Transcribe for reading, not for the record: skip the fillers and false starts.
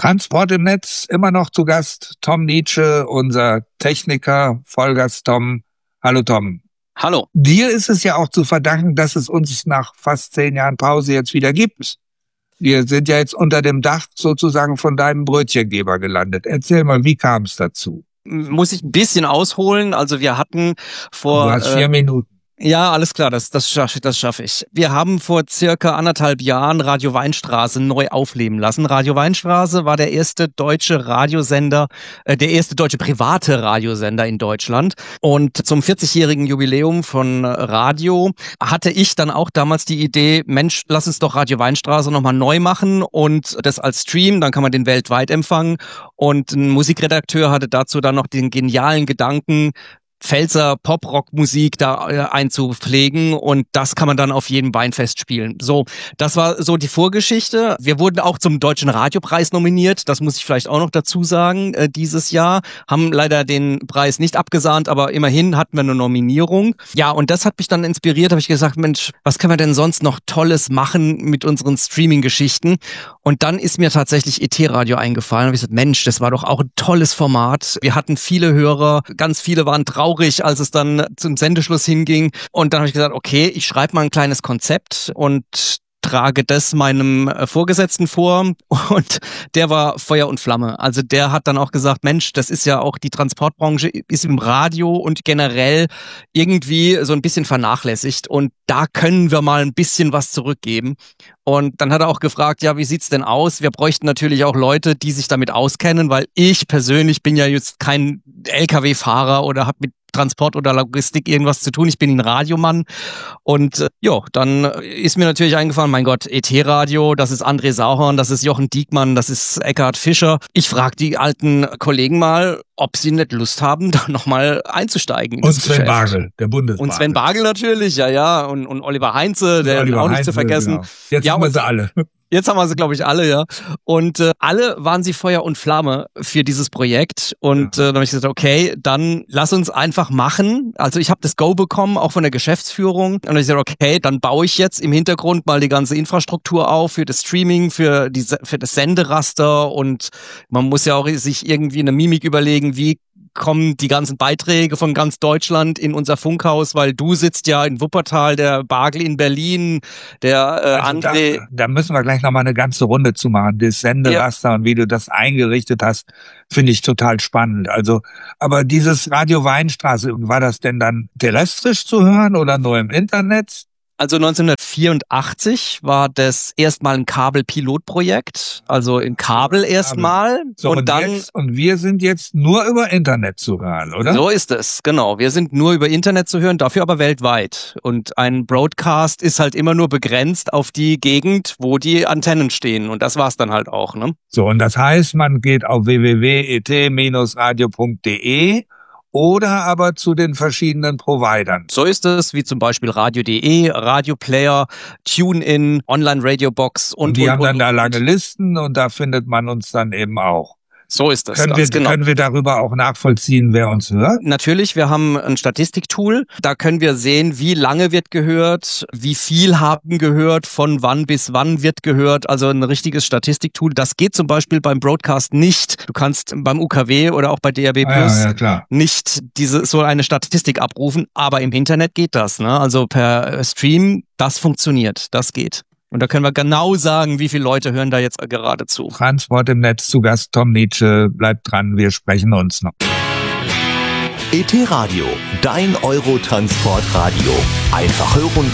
Transport im Netz, immer noch zu Gast Tom Nietzsche, unser Techniker, Vollgas Tom. Hallo Tom. Hallo. Dir ist es ja auch zu verdanken, dass es uns nach fast 10 Jahren Pause jetzt wieder gibt. Wir sind ja jetzt unter dem Dach sozusagen von deinem Brötchengeber gelandet. Erzähl mal, wie kam es dazu? Muss ich ein bisschen ausholen? Also wir hatten vor... Du hast 4 Minuten. Ja, alles klar, das schaffe ich. Wir haben vor circa 1,5 Jahren Radio Weinstraße neu aufleben lassen. Radio Weinstraße war der erste deutsche Radiosender, der erste deutsche private Radiosender in Deutschland. Und zum 40-jährigen Jubiläum von Radio hatte ich dann auch damals die Idee, Mensch, lass uns doch Radio Weinstraße nochmal neu machen und das als Stream, dann kann man den weltweit empfangen. Und ein Musikredakteur hatte dazu dann noch den genialen Gedanken, Pfälzer Pop-Rock-Musik da einzupflegen und das kann man dann auf jedem Weinfest spielen. So, das war so die Vorgeschichte. Wir wurden auch zum Deutschen Radiopreis nominiert, das muss ich vielleicht auch noch dazu sagen, dieses Jahr. Haben leider den Preis nicht abgesahnt, aber immerhin hatten wir eine Nominierung. Ja, und das hat mich dann inspiriert, habe ich gesagt, Mensch, was können wir denn sonst noch Tolles machen mit unseren Streaming-Geschichten? Und dann ist mir tatsächlich ET-Radio eingefallen. Und ich gesagt, Mensch, das war doch auch ein tolles Format. Wir hatten viele Hörer, ganz viele waren traurig, als es dann zum Sendeschluss hinging. Und dann habe ich gesagt, okay, ich schreibe mal ein kleines Konzept und trage das meinem Vorgesetzten vor und der war Feuer und Flamme. Also der hat dann auch gesagt, Mensch, das ist ja auch, die Transportbranche ist im Radio und generell irgendwie so ein bisschen vernachlässigt und da können wir mal ein bisschen was zurückgeben. Und dann hat er auch gefragt, ja, wie sieht's denn aus? Wir bräuchten natürlich auch Leute, die sich damit auskennen, weil ich persönlich bin ja jetzt kein LKW-Fahrer oder habe mit Transport oder Logistik irgendwas zu tun. Ich bin ein Radiomann und dann ist mir natürlich eingefallen, mein Gott, ET-Radio, das ist André Sauhorn, das ist Jochen Diekmann, das ist Eckhard Fischer. Ich frage die alten Kollegen mal, ob sie nicht Lust haben, da nochmal einzusteigen. Und Sven Bagel, der Bundesbagel. Und Sven Bagel natürlich, ja. Und Oliver Heinze, der Oliver auch nicht Heinze, zu vergessen. Genau. Jetzt haben wir sie alle. Jetzt haben wir sie, glaube ich, alle, ja. Und alle waren sie Feuer und Flamme für dieses Projekt. Und dann habe ich gesagt, okay, dann lass uns einfach machen. Also ich habe das Go bekommen, auch von der Geschäftsführung. Und dann habe ich gesagt, okay, dann baue ich jetzt im Hintergrund mal die ganze Infrastruktur auf für das Streaming, für das Senderaster. Und man muss ja auch sich irgendwie eine Mimik überlegen, wie kommen die ganzen Beiträge von ganz Deutschland in unser Funkhaus, weil du sitzt ja in Wuppertal, der Bagel in Berlin, der André. Da müssen wir gleich nochmal eine ganze Runde zu machen. Das Senderaster und wie du das eingerichtet hast, finde ich total spannend. Also, aber dieses Radio Weinstraße, war das denn dann terrestrisch zu hören oder nur im Internet? Also 1984 war das erstmal ein Kabel-Pilotprojekt, also in Kabel erstmal. So, und wir sind jetzt nur über Internet zu hören, oder? So ist es, genau. Wir sind nur über Internet zu hören, dafür aber weltweit. Und ein Broadcast ist halt immer nur begrenzt auf die Gegend, wo die Antennen stehen. Und das war's dann halt auch, ne? So, und das heißt, man geht auf www.et-radio.de oder aber zu den verschiedenen Providern. So ist es, wie zum Beispiel Radio.de, Radio-Player, TuneIn, Online-Radio-Box und die haben dann da lange Listen und da findet man uns dann eben auch. So ist das. Können wir darüber auch nachvollziehen, wer uns hört? Natürlich, wir haben ein Statistiktool. Da können wir sehen, wie lange wird gehört, wie viel haben gehört, von wann bis wann wird gehört. Also ein richtiges Statistiktool. Das geht zum Beispiel beim Broadcast nicht. Du kannst beim UKW oder auch bei DAB+ nicht so eine Statistik abrufen. Aber im Internet geht das, ne? Also per Stream, das funktioniert. Das geht. Und da können wir genau sagen, wie viele Leute hören da jetzt gerade zu. Transport im Netz zu Gast Tom Nietzsche. Bleibt dran, wir sprechen uns noch. ET Radio, dein Eurotransportradio. Einfach hören,